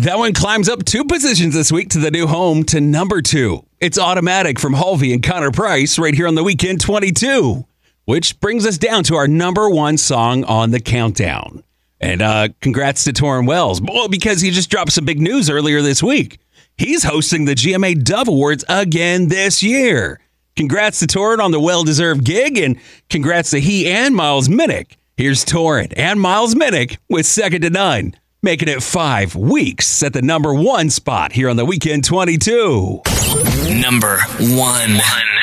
That one climbs up 2 positions this week to the new home to number 2. It's Automatic from Halvey and Connor Price right here on the Weekend 22, which brings us down to our number 1 song on the countdown. And congrats to Torrin Wells, well, because he just dropped some big news earlier this week. He's hosting the GMA Dove Awards again this year. Congrats to Torrin on the well-deserved gig, and congrats to he and Miles Minnick. Here's Torrin and Miles Minnick with Second to None, making it 5 weeks at the number 1 spot here on the Weekend 22. Number 1.